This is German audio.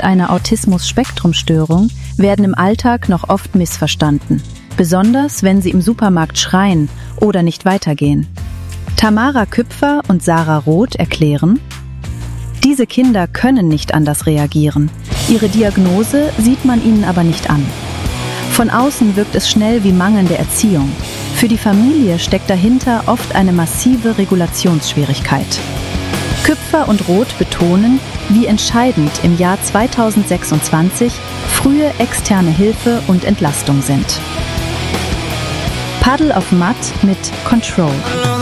einer Autismus-Spektrum-Störung werden im Alltag noch oft missverstanden, besonders wenn sie im Supermarkt schreien oder nicht weitergehen. Tamara Küpfer und Sarah Roth erklären: Diese Kinder können nicht anders reagieren. Ihre Diagnose sieht man ihnen aber nicht an. Von außen wirkt es schnell wie mangelnde Erziehung. Für die Familie steckt dahinter oft eine massive Regulationsschwierigkeit. Küpfer und Roth betonen, wie entscheidend im Jahr 2026 frühe externe Hilfe und Entlastung sind. Puddle of Mud mit Control.